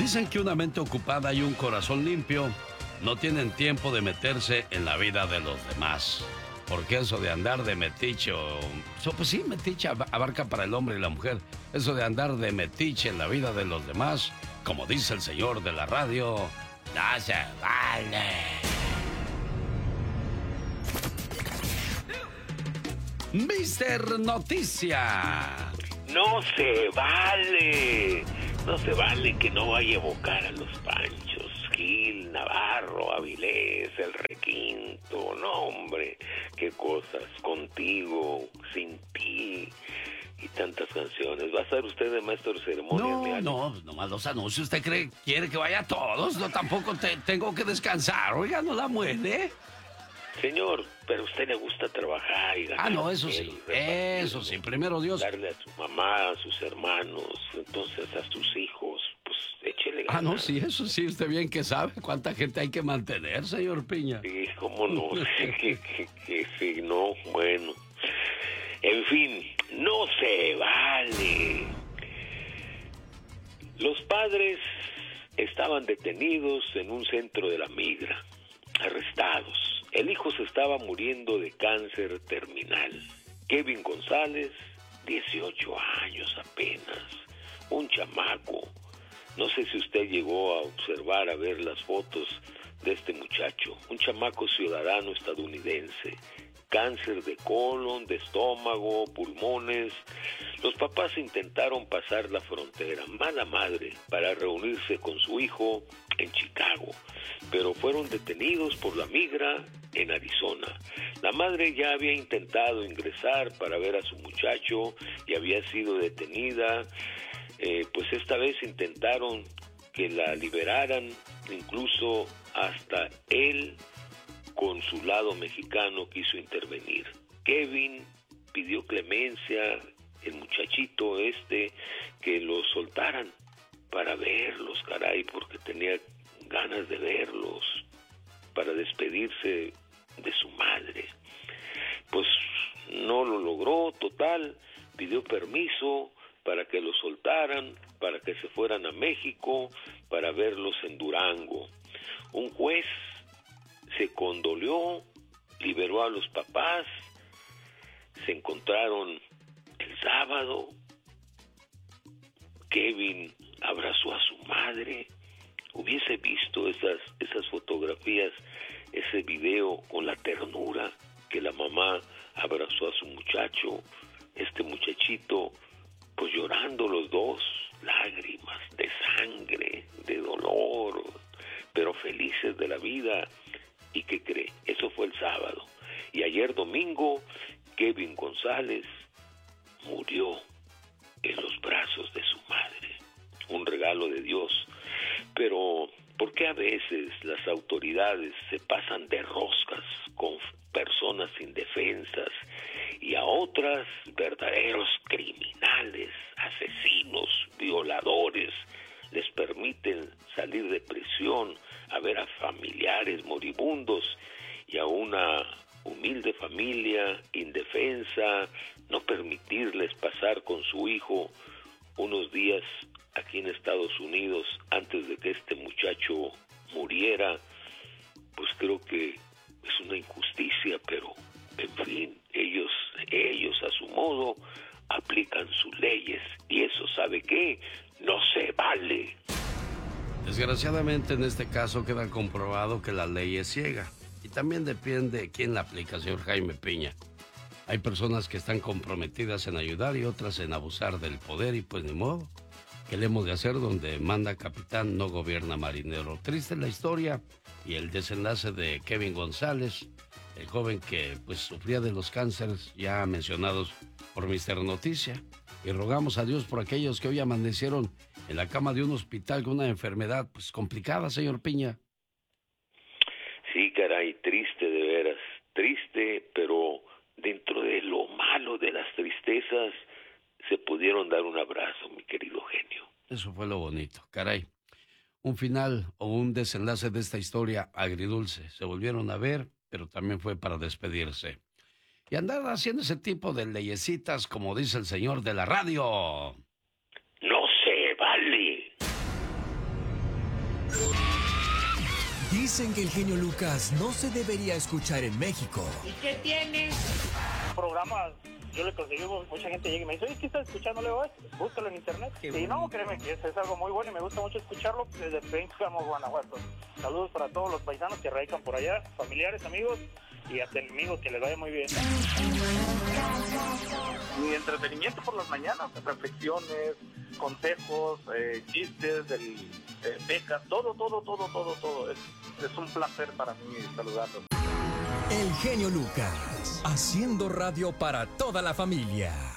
Dicen que una mente ocupada y un corazón limpio no tienen tiempo de meterse en la vida de los demás. Porque eso de andar de metiche, pues sí, metiche abarca para el hombre y la mujer. Eso de andar de metiche en la vida de los demás, como dice el señor de la radio, no se vale. Mister Noticia. No se vale. No se vale que no vaya a evocar a los Panchos, Gil, Navarro, Avilés, el Requinto. No, hombre, qué cosas. Contigo, sin ti y tantas canciones. ¿Va a ser usted de maestro de ceremonias? No, nomás los anuncios. ¿Usted quiere que vaya a todos? No, tampoco tengo que descansar. Oiga, no la muele. Señor, pero a usted le gusta trabajar y ganar. No, eso sí, primero Dios. Darle a su mamá, a sus hermanos, entonces a sus hijos, pues échele ganas. No, sí, eso sí, usted bien que sabe cuánta gente hay que mantener, señor Piña. Sí, cómo no, que sí, no, bueno. En fin, no se vale. Los padres estaban detenidos en un centro de la migra, arrestados. El hijo se estaba muriendo de cáncer terminal. Kevin González, 18 años apenas, un chamaco. No sé si usted llegó a observar, a ver las fotos de este muchacho, un chamaco ciudadano estadounidense. Cáncer de colon, de estómago, pulmones. Los papás intentaron pasar la frontera, mala madre, para reunirse con su hijo en Chicago, pero fueron detenidos por la migra en Arizona. La madre ya había intentado ingresar para ver a su muchacho y había sido detenida. Pues esta vez intentaron que la liberaran, incluso hasta él consulado mexicano quiso intervenir. Kevin pidió clemencia, el muchachito que lo soltaran para verlos, caray, porque tenía ganas de verlos, para despedirse de su madre. Pues no lo logró, total, pidió permiso para que lo soltaran, para que se fueran a México, para verlos en Durango. Un juez se condolió, liberó a los papás, se encontraron el sábado. Kevin abrazó a su madre. Hubiese visto esas fotografías, ese video con la ternura que la mamá abrazó a su muchacho, este muchachito, pues llorando los dos, lágrimas de sangre, de dolor, pero felices de la vida. ¿Y qué cree? Eso fue el sábado. Y ayer domingo, Kevin González murió en los brazos de su madre. Un regalo de Dios. Pero, ¿por qué a veces las autoridades se pasan de roscas con personas indefensas y a otras verdaderos criminales, asesinos, violadores, les permiten salir de prisión, a ver a familiares moribundos y a una humilde familia indefensa, no permitirles pasar con su hijo unos días aquí en Estados Unidos antes de que este muchacho muriera? Pues creo que es una injusticia, pero en fin, ellos a su modo aplican sus leyes y eso, ¿sabe qué? No se vale. Desgraciadamente en este caso queda comprobado que la ley es ciega y también depende de quién la aplica, señor Jaime Piña. Hay personas que están comprometidas en ayudar y otras en abusar del poder y pues ni modo. ¿Qué le hemos de hacer? Donde manda capitán no gobierna marinero. Triste la historia y el desenlace de Kevin González, el joven que pues sufría de los cánceres ya mencionados por Mister Noticia. Y rogamos a Dios por aquellos que hoy amanecieron en la cama de un hospital con una enfermedad pues complicada, señor Piña. Sí, caray, triste de veras, triste, pero dentro de lo malo de las tristezas se pudieron dar un abrazo, mi querido genio. Eso fue lo bonito, caray. Un final o un desenlace de esta historia agridulce. Se volvieron a ver, pero también fue para despedirse. Y andar haciendo ese tipo de leyesitas, como dice el señor de la radio. ¡No se vale! Dicen que el genio Lucas no se debería escuchar en México. ¿Y qué tiene? Programas, yo le conseguí, mucha gente llega y me dice, oye, ¿qué estás escuchando? Le digo, búscalo en internet. Y no, créeme que es algo muy bueno y me gusta mucho escucharlo desde Pénjamo, Guanajuato. Saludos para todos los paisanos que radican por allá, familiares, amigos y hasta enemigos, que les vaya muy bien. Mi entretenimiento por las mañanas, reflexiones, consejos, chistes, becas, todo. Es un placer para mí saludarlos. El genio Lucas, haciendo radio para toda la familia.